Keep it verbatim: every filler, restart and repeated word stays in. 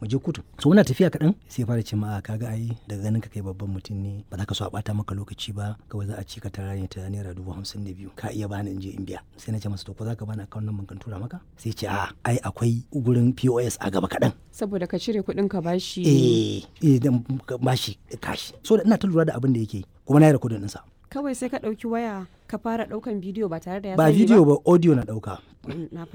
je kotu. So muna tafiya kaɗan sai fara ce ma kaga ai daga ganin ka kai babban mutum ne ba za ka so a ɓata maka lokaci ba kawai za a ci ka tara ne ta naira dubu hamsin da biyu ka iya bani in je in biya. Sai na ce masa to ko za ka bani akawun nan kan tura maka? Sai ce a ai akwai gurin P O S a gaba kaɗan. Saboda ka cire kuɗin ka bashi. Eh eh dan bashi kashi. So da ina ta lura da abin da yake kuma na yi rikodin ɗinsa. Kawai sai ka ɗauki waya ka fara ɗaukan bidiyo ba tare da ya ba sani ba? bidiyo ba audio na ɗauka. Na